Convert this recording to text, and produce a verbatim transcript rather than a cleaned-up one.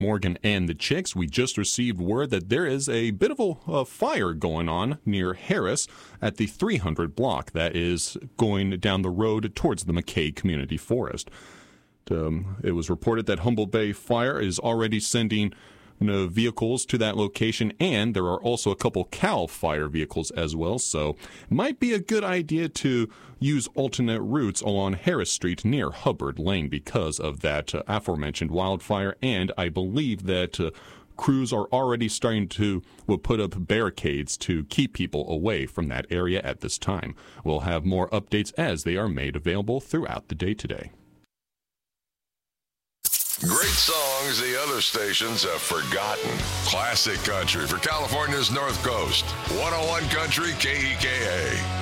Morgan and the Chicks. We just received word that there is a bit of a, a fire going on near Harris at the three hundred block that is going down the road towards the McKay Community Forest. Um, it was reported that Humboldt Bay Fire is already sending you know, vehicles to that location, and there are also a couple CAL FIRE vehicles as well, so it might be a good idea to use alternate routes along Harris Street near Hubbard Lane because of that uh, aforementioned wildfire, and I believe that uh, crews are already starting to will put up barricades to keep people away from that area at this time. We'll have more updates as they are made available throughout the day today. Great songs the other stations have forgotten. Classic country for California's North Coast. one oh one Country K E K A.